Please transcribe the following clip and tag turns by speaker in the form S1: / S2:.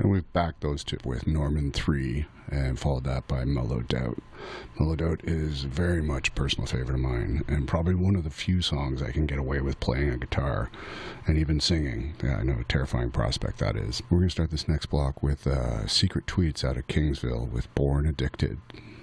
S1: And we've backed those two with Norman 3 and followed that by Mellow Doubt. Mellow Doubt is very much a personal favorite of mine and probably one of the few songs I can get away with playing a guitar and even singing. Yeah, I know, a terrifying prospect that is. We're going to start this next block with Secret Tweets out of Kingsville with Born Addicted.